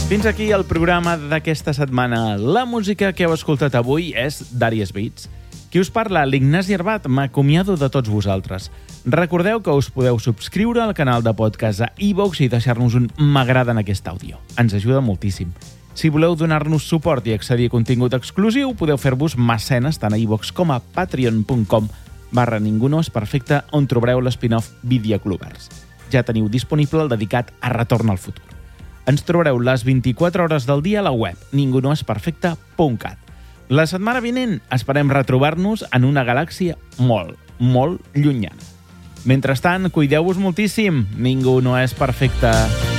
Fins aquí el programa d'aquesta setmana. La música que heu escoltat avui és d'Àries Beats. Qui us parla, l'Ignasi Arbat, m'acomiado de tots vosaltres. Recordeu que us podeu subscriure al canal de podcast a iVoox i deixar-nos un m'agrada en aquest àudio. Ens ajuda moltíssim. Si voleu donar-nos suport i accedir a contingut exclusiu, podeu fer-vos mecenes tant a iVoox com a patreon.com/ningunoesperfecte, on trobareu l'espin-off Videoclubers. Ja teniu disponible el dedicat a Retorn al futur. Ens trobareu les 24 hores del dia a la web ningunoesperfecte.cat. La setmana vinent esperem retrobar-nos en una galàxia molt, molt llunyana. Mentrestant, cuideu-vos moltíssim. Ningú no és perfecte.